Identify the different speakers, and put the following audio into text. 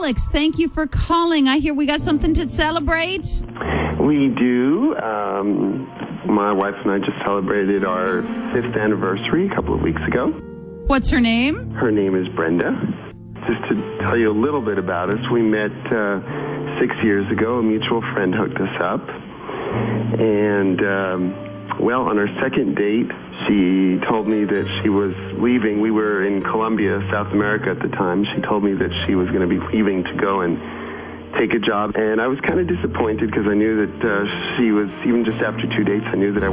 Speaker 1: Alex, thank you for calling. I hear we got something to celebrate.
Speaker 2: We do. My wife and I just celebrated our 5th anniversary a couple of weeks ago.
Speaker 1: What's her name?
Speaker 2: Her name is Brenda. Just to tell you a little bit about us, we met 6 years ago. A mutual friend hooked us up. And, on our second date, she told me that she was leaving. We were in Colombia, South America at the time. She told me that she was going to be leaving to go and take a job. And I was kind of disappointed because I knew that she was, even just after 2 dates, I knew that I